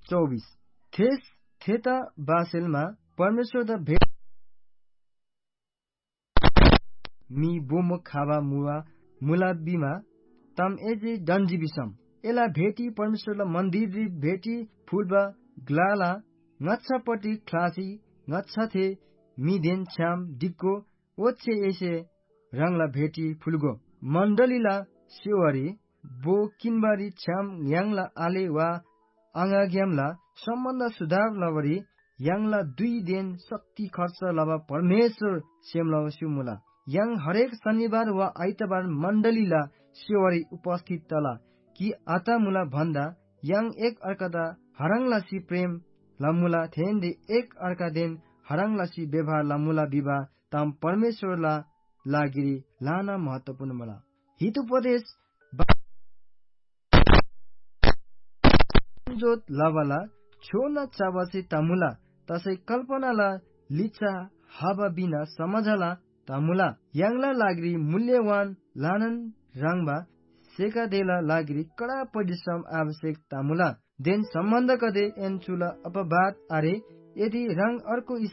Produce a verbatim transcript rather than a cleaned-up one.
चौबिस थेस थेता बासेलमा परमेश्वर द भेट मी बोमो खाबा मुवा मुलाबीमा तम एजे डन्जी बिसम एला भेटी परमेश्वरला मन्दिर भेटी फुलबा ग्लाला ngachapati klasi ngachathe midhen cham dikko oche ese rangla bheti fulgo mandalila siwari bo kinbari cham yangla ale wa angagyamla sambandha sudhar lavari yangla dui den शक्ति खर्च लवा परमेश्वर सेमलाव सिमुला yang हरेक शनिबार वा आइतबार मण्डलीला सिवरी उपस्थित तला कि आता मुला भन्दा yang एक अर्कादा हरङलासी प्रेम लामुला थेन्डे एक अर्का देन हरङलासी व्यवहार लामुला विवाह ताम परमेश्वरला लागिरी लाना महत्वपूर्ण मला हितोपदेश जोत लावाला छोना चावासे तामुला तसै कल्पनाला लिचा हाबा बिना समझला तामुला यांगला लागिरी मूल्यवान लानन राङबा सेका देला लागिरी कडा परिश्रम आवश्यक तामुला देन सम्बन्ध कदे एन्चुला अपवाद आरे यदि रङ अर्को